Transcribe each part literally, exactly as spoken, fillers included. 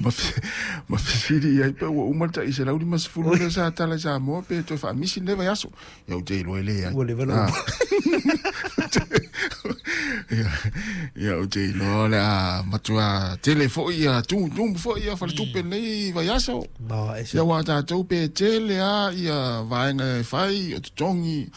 ma ma fili ai pe o uma ta isa lau di mas fulu le sa tala sa mo pe to fa misi neva yaso ya o te lo ele ai ya ya o te lo la matua telefo ia tu tu fo ia fa tu pe nei va yaso ya wa ta tu pe tele a ia va nga fai o tongi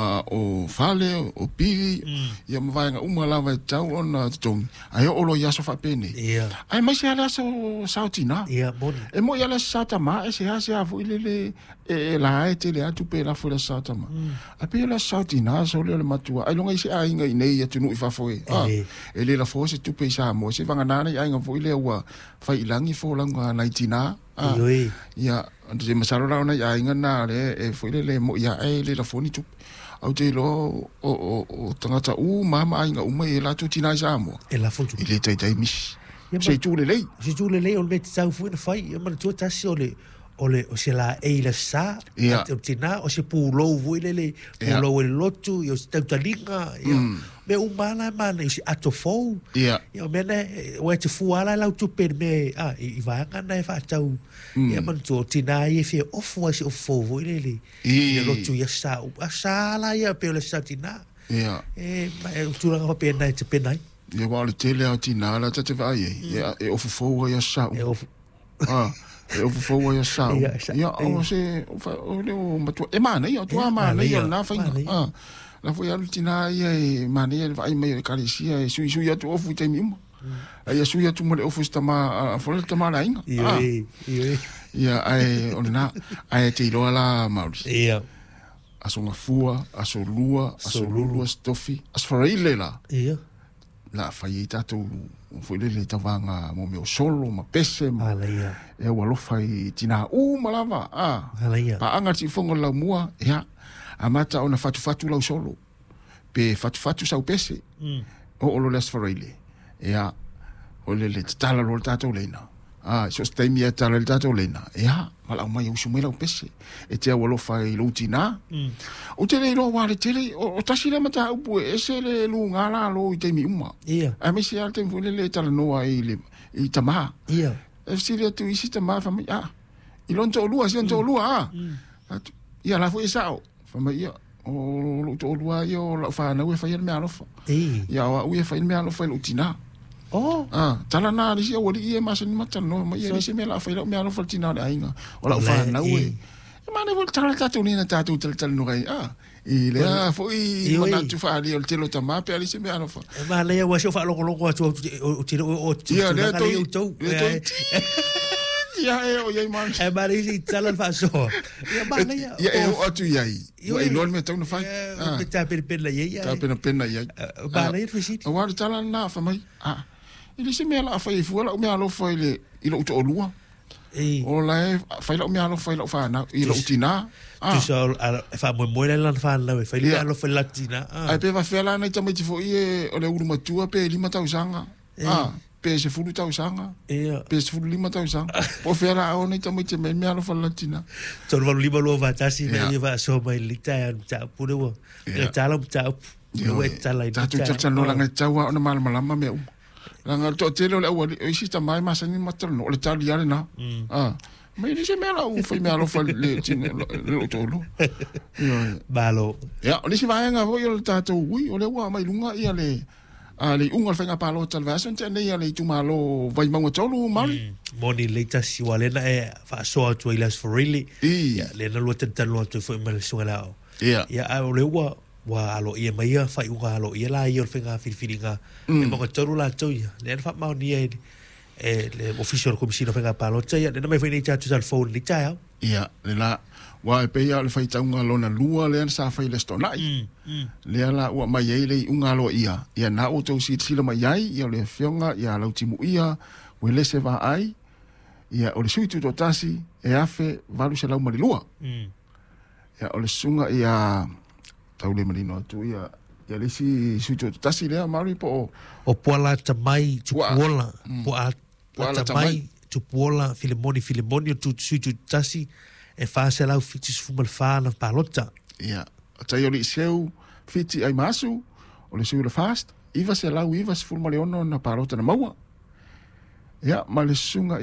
o fale o piri ia ma va nga uma la va tau ona tongi ai o lo yaso fa pe nei ai mai se ala so sautina ia bon e mo ia la sata ma e se ha se a fu ile e la e tele a tu pe la fu la sata ma a pe la sautina so le matua ai longa ise ai nga nei ya tu no fa fo e le la fo se tu pe sa mo se vanga nana ai nga fu ile wa fa ilangi fo langa naitina ah ia ante se masalo la ona ai nga na le e fu ile le mo ia ai le la fo ni tu au te lo o o tangata u mama ai nga uma e la tu tina sa mo e la fo tu ile tai tai mis se tu le lei se tu le lei o le tsau fu na fai e ma tu ta si o le o le o se la e la sa o tina o se pu lo vu le le pu lo le lotu o se tau talinga me u mana mana i se ato fo ia ia me ne o te fu ala la tu per me ah i va ngana e fa tau ia man tu tina i fe o fu se o fo vu le le i lotu ia sa o sa la ia pe le sa tina ia e ma tu la ho pe na te pe nai ia wa le tele au tina la te te vai ia e o fo ia sa ah e o fo ia sa ia o se o le o matu e mana ia tu mana ia na fa ah la foi a tina ia e mana ia vai mai kalisia e sui sui tu o fu te mimo ia sui tu mo le o fu sta ma fo le tama la inga ia ia ia ai ona ai te lo la mauri ia asonga fua asolua asolulua stofi asfarile la ia la fai tatu foi le tavanga mo meu solo ma pese ma e wa lo fai tina u malava ah pa anga ti fongo la mua ya amata ona fatu fatu la solo pe fatu fatu sa pese o o lo les farile ya o le le tala lo tatu lena ah so stai mi tala le tatu lena ya mala mai u sumela pese e te wa lo fai lo tina o te le lo wa le tele o tasi le mata u pu ese le lu ngala lo te mi uma ia a me se alte fu le tala no ai le i tama ia e si le tu isi tama fa mi ah i lon to lu asi to lu ah ia la fu isao fa mi ia o lo to lu ai o la fa na we fa ia me alo fa ia wa we fa me alo fa lo tina oh ah tala na ri o ri e ma se ni mata no ma ia ri se me la fa me alo fa tina da inga o la fa na we e ma ne vol tala tatu ni na tatu tel tel no ai ah i le a foi ma tu fa ali o telo tama pe ali se me alo fa e ma le wa so fa lo lo o ti o ti ia le to ia e o ia man e ma ri si tala fa so ia ma le ia e o tu ia i lo me tau no fa ah pe ta per per la ia ta per pena ia ba le fi si o wa tala na fa mai ah ili se me la fa i fu la me alo fa ile i lo to lua e o la fa lo me alo fa lo fa na i lo tina tu so fa mo mo le lan fa la fa ile alo fa latina ai pe va fa la na tama ti fo i o le uru matua pe lima tau sanga ah pe se fulu tau sanga e pe se fulu lima tau sanga o fa la o na tama ti me me alo fa latina to lo lima lo va tasi me va so mai lita ta pure wo e tala ta o e tala ta tu ta no la ngai tawa ona mal malama me langa to tele o o isi ta mai masa ni matar no le tali ale na ah mai ni se me la u foi me alo fa le tin le to lo balo ya ni se vai nga vo yo ta to ui o le wa mai lunga ia le ale unga fa nga palo tal vaso te nei ale tu malo vai mango tolu mari moni leita si wale na e fa so to ilas for really ya le na lo te talo to foi mal so la ya ya o le wa wa alo ia mai fa unga alo ia la ia fenga filfilinga e mo toru la toia le fa ma ni e le official commission fenga palo toia le mai fini cha tu sal phone li cha ia le la wa pe ia le fa taunga lona lua le sa fa le stonai le la wa mai le unga lo ia ia na o to si sila mai ai ia le fionga ia lo timu ia we le se va ai ia o le suitu to tasi e afe valu se la uma lua ia o le sunga ia tau le marino tu ia ia le si suitu tasi le mari po o pola tamai tu pola pola tamai tu pola filemoni filemoni tu suitu tasi e fa se la fitis fumal fa na palota ia tai o le seu fiti ai masu o le seu le fast iva se la iva se fumal ono na palota na maua ia ma le sunga